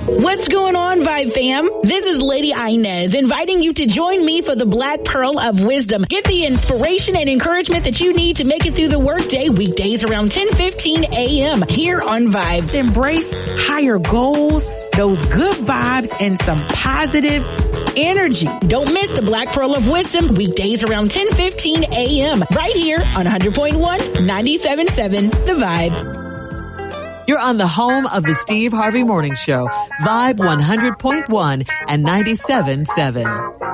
What's going on, Vibe fam? This is Lady Inez inviting you to join me for the Black Pearl of Wisdom. Get the inspiration and encouragement that you need to make it through the workday weekdays around 10:15 a.m. here on Vibe. To embrace higher goals, those good vibes, and some positive energy. Don't miss the Black Pearl of Wisdom weekdays around 10:15 a.m. right here on 100.1, 97.7 The Vibe. You're on the home of the Steve Harvey Morning Show, Vibe 100.1 and 97.7.